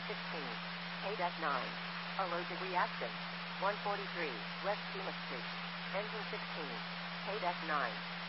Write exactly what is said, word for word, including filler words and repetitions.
sixteen. Paid F nine. Allergic reaction. one forty-three, West Pima Street. Engine sixteen. Paid F nine.